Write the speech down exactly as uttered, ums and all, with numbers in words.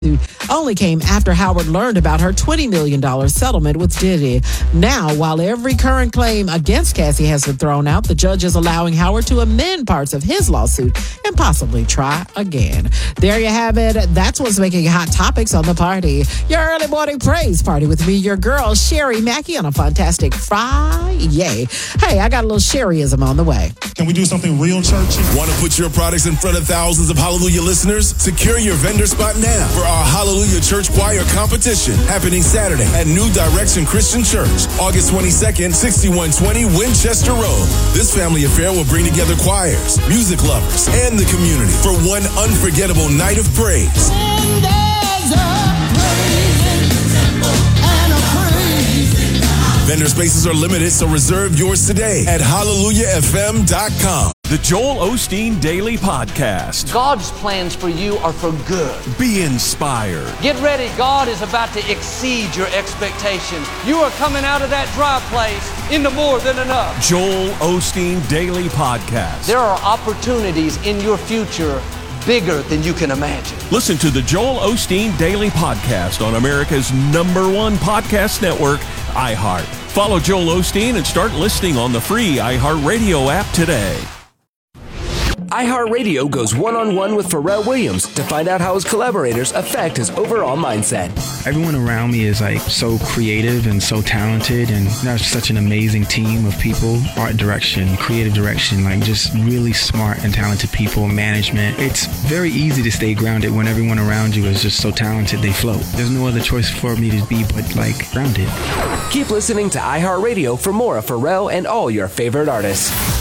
only came after Howard learned about her twenty million dollars settlement with Diddy. Now, while every current claim against Cassie has been thrown out, the judge is allowing Howard to amend parts of his lawsuit and possibly try again. There you have it. That's what's making hot topics on the party. Your early morning praise party with me, your girl, Sherry Mackey, on a fantastic Friday. Hey, I got a little Sherryism on the way. Can we do something real churchy? Want to put your products in front of thousands of Hallelujah listeners? Secure your vendor spot now for our Hallelujah Church Choir competition happening Saturday at New Direction Christian Church, August twenty-second, sixty-one twenty Winchester Road. This family affair will bring together choirs, music lovers, and the community for one unforgettable night of praise. And there's a praise in the temple and a praise in the house. Vendor spaces are limited, so reserve yours today at hallelujah f m dot com. The Joel Osteen Daily Podcast. God's plans for you are for good. Be inspired. Get ready. God is about to exceed your expectations. You are coming out of that dry place into more than enough. Joel Osteen Daily Podcast. There are opportunities in your future bigger than you can imagine. Listen to the Joel Osteen Daily Podcast on America's number one podcast network, iHeart. Follow Joel Osteen and start listening on the free iHeartRadio app today. iHeartRadio goes one-on-one with Pharrell Williams to find out how his collaborators affect his overall mindset. Everyone around me is like so creative and so talented, and that's such an amazing team of people. Art direction, creative direction, like just really smart and talented people, management. It's very easy to stay grounded when everyone around you is just so talented they float. There's no other choice for me to be but like grounded. Keep listening to iHeartRadio for more of Pharrell and all your favorite artists.